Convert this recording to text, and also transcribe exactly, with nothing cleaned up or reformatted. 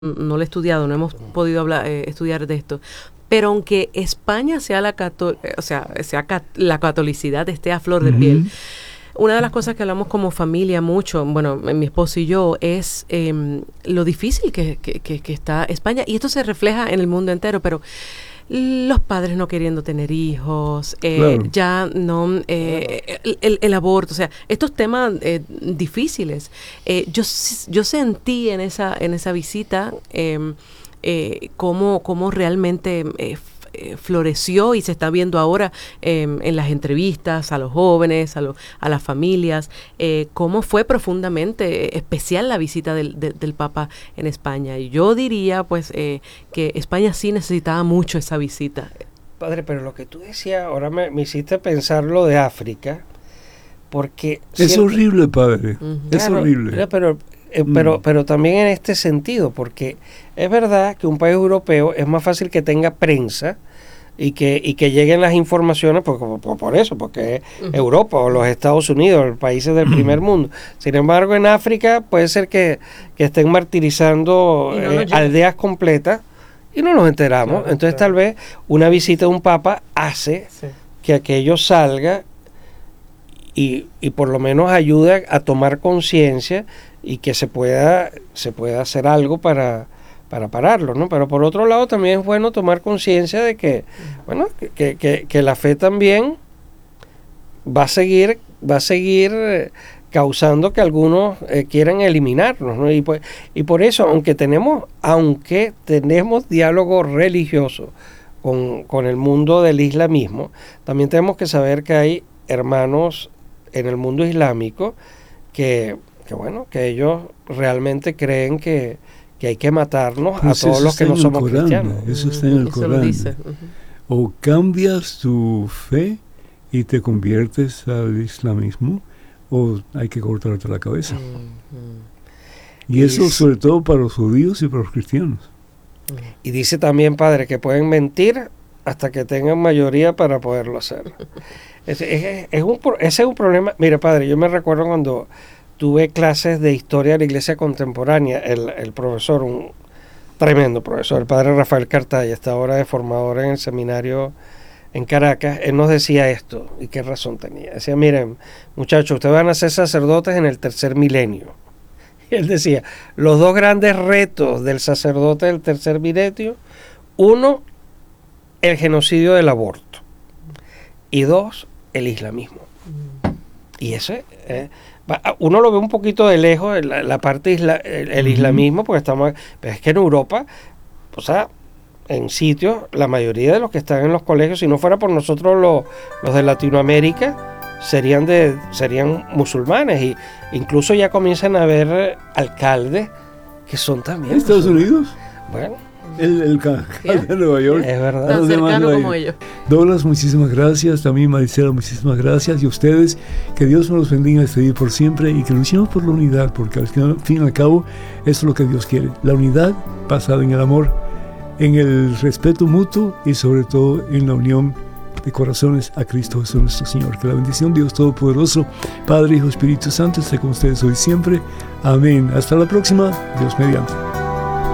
no lo he estudiado, no hemos podido hablar, eh, estudiar de esto, pero aunque España sea la cató- o sea, sea cat- la catolicidad esté a flor de uh-huh. piel, una de las cosas que hablamos como familia mucho, bueno, mi esposo y yo, es eh, lo difícil que, que, que, que está España, y esto se refleja en el mundo entero, pero los padres no queriendo tener hijos, eh, claro. ya no, eh, el, el, el aborto, o sea, estos temas eh, difíciles. Eh, yo, yo sentí en esa, en esa visita eh, eh, cómo, cómo realmente eh, eh, floreció y se está viendo ahora eh, en las entrevistas a los jóvenes, a, lo, a las familias, eh, cómo fue profundamente especial la visita del, de, del Papa en España. Y yo diría pues eh, que España sí necesitaba mucho esa visita. Padre, pero lo que tú decías ahora me, me hiciste pensar lo de África, porque... Es siempre, horrible, padre, uh-huh. es claro, horrible. Pero, eh, mm. pero, pero también en este sentido, porque es verdad que un país europeo es más fácil que tenga prensa y que, y que lleguen las informaciones por, por, por eso, porque es uh-huh. Europa o los Estados Unidos, los países del primer mundo. Sin embargo, en África puede ser que, que estén martirizando no eh, aldeas completas y no nos enteramos. Claro, Entonces claro. tal vez una visita de un papa hace sí. que aquello salga y, y por lo menos ayuda a tomar conciencia y que se pueda, se pueda hacer algo para... para pararlo, ¿no? Pero por otro lado también es bueno tomar conciencia de que, bueno, que, que, que la fe también va a seguir, va a seguir causando que algunos eh, quieran eliminarnos, ¿no? Y, pues, y por eso, aunque tenemos, aunque tenemos diálogo religioso con, con el mundo del islamismo, también tenemos que saber que hay hermanos en el mundo islámico que, que bueno, que ellos realmente creen que que hay que matarnos pues a todos los que no somos Corán, cristianos. Eso está en el eso Corán. Lo dice. Uh-huh. O cambias tu fe y te conviertes al islamismo, o hay que cortarte la cabeza. Uh-huh. Y, y eso sobre todo para los judíos y para los cristianos. Y dice también, padre, que pueden mentir hasta que tengan mayoría para poderlo hacer. es, es, es un, ese es un problema. Mire, padre, yo me recuerdo cuando tuve clases de historia de la iglesia contemporánea, el, el profesor, un tremendo profesor, el padre Rafael Cartaya, está ahora de formador en el seminario en Caracas, él nos decía esto, y qué razón tenía. Decía, miren, muchachos, ustedes van a ser sacerdotes en el tercer milenio. Y él decía, los dos grandes retos del sacerdote del tercer milenio, uno, el genocidio del aborto, y dos, el islamismo. Y eso es... Eh, uno lo ve un poquito de lejos, la, la parte isla, el, el islamismo, porque estamos, pero es que en Europa, o sea, en sitios, la mayoría de los que están en los colegios, si no fuera por nosotros los, los de Latinoamérica, serían de serían musulmanes, y incluso ya comienzan a haber alcaldes que son también. ¿En Estados Unidos? Bueno. El, el alcalde de Nueva York. Es verdad. Tan cercano como ellos. Douglas, muchísimas gracias. También Marisela, muchísimas gracias. Y ustedes, que Dios nos los bendiga este día por siempre y que luchemos por la unidad, porque al fin, al fin y al cabo, eso es lo que Dios quiere. La unidad basada en el amor, en el respeto mutuo y sobre todo en la unión de corazones a Cristo Jesús nuestro Señor. Que la bendición de Dios Todopoderoso, Padre, Hijo, Espíritu Santo, esté con ustedes hoy siempre. Amén. Hasta la próxima. Dios mediante.